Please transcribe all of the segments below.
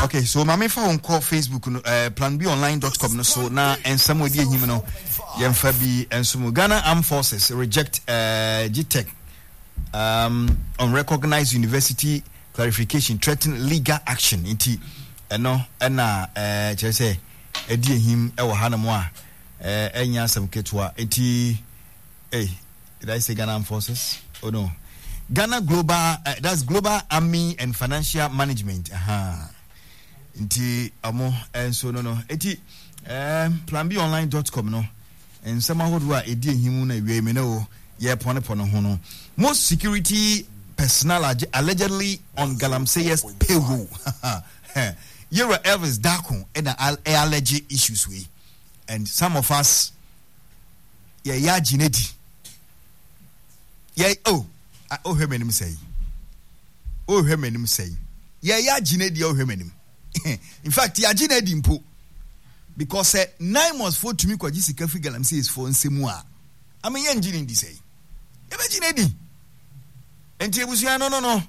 Okay, so mama fa on call Facebook planbonline.com no so na ensam odi ehim no yemfa bi enso Ghana Armed Forces reject GTEC unrecognized university clarification threaten legal action inti eno na chere say edi ehim e wo hanamo a enya asam ketwa inti did I say Ghana Armed Forces? Oh no, Ghana Global that's Global Army and Financial Management. Inti amo and so no eti planbonline.com no and somehow do edi ehim na wie me no ye pone ho no. Most security personnel allegedly on Galamsey's payroll. Yera Elvis Dako and allergy issues we, and some of us ya Ginedi. Yeah, hemenim say. Oh, hemenim say. Yeah, Ginedi, oh, hemenim. In fact, ya Ginedi impo. Because 9 months for to me, kwa jisi kafi Galamsey is for nsemua. I mean, yan Ginedi say. Yeah, Ginedi. And Tibusia, no.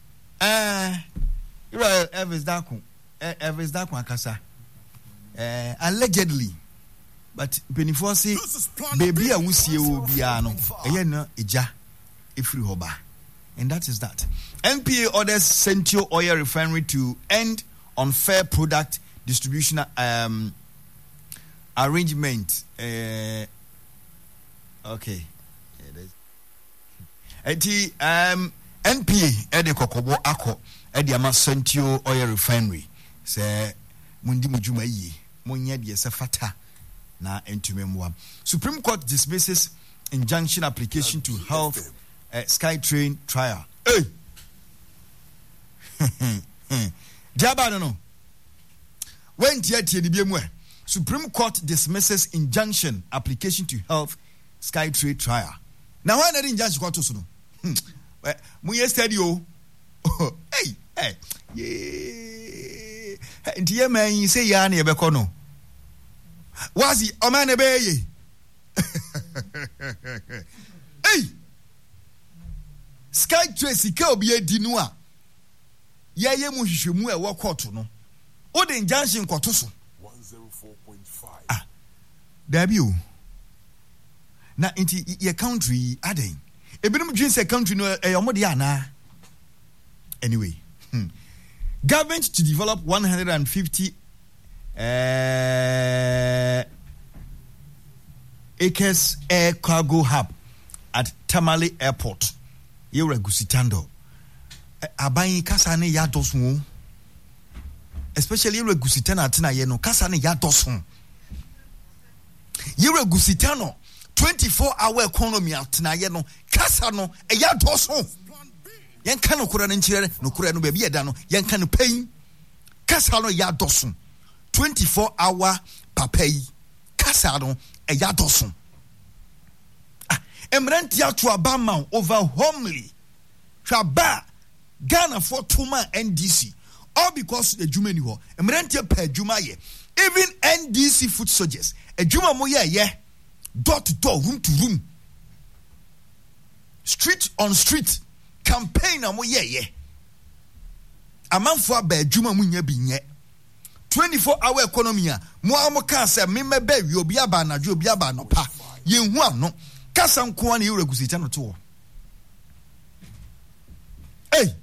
Elvis Dako akasa. Allegedly. But before say baby a wusie obiano eye na eja efri hoba, and that is that. NPA orders Central Oil Refinery to end unfair product distribution arrangement. Okay. NPA ede kokobo akọ ede ama Central Oil Refinery say mundi mujuma yi munya de se fata na entumemwa. Supreme Court dismisses injunction application to Health SkyTrain trial. Hey. Diaba no. When tie di biemu Supreme Court dismisses injunction application to Health SkyTrain trial. Now why na injunction court so no? Mu yesterday o. Hey. Yeah. Ndiye man say ya na ebeko no. Wazi omane beye. Hey. SkyTrain sika obi edi no a. Ye mu hwehwemu e wo court no. O de injunction koto so. 104.5. Ah. Dabi o. Na inti ye country aden. Ebinum dream say country no eyomode ana. Anyway, government to develop 150 acres air cargo hub at Tamale Airport. Yewra Gusitando. Abayin kasa ne ya dosun. Especially Yewra Gusitana atina ye no kasa ne ya dosun. Yewra Gusitano 24-hour economy atina ye no kasa no e ya dosun. Yen kan okura ne nchire no kura no ba bi eda no yen kan pain kasa no ya dosun 24-hour papai kasa no e ya dosun. Emrenti atu abama over homely traba Ghana for tuma NDC all because the juma ni ho emrenti per juma ye even NDC foot soldiers a juma mo ye door to door, room to room, street on street campaign amo ye amanfo aba adwuma mu nya bi nye 24-hour economy a mo amo ka se me mebe wi obi aba na obi aba no pa ye hu ano kasa nko na Yewra Gusita no to. Hey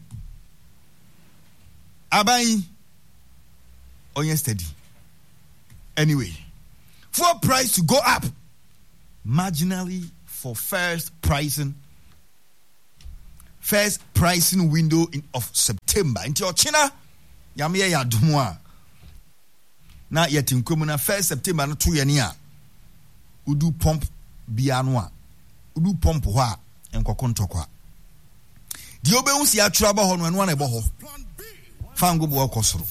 abai on steady. Anyway, for price to go up marginally for first pricing window of September. Into your China, yamia ya dumwa. Na yetinkomu na 1st September no 2 yania. Udu pump bianwa. Udu pump wa enkokonto kwa. Di obe unsi atraba ho no eno na ebo ho. Fango bo akosoro.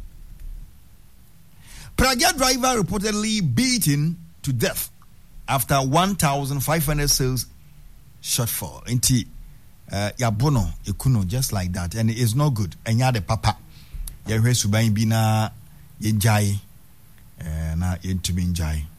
Praga driver reportedly beaten to death after 1,500 sales shortfall. Inti yabono ekuno just like that, and it is not good. Enya de papa yehwe suban bi na yenjai na yentumi njai.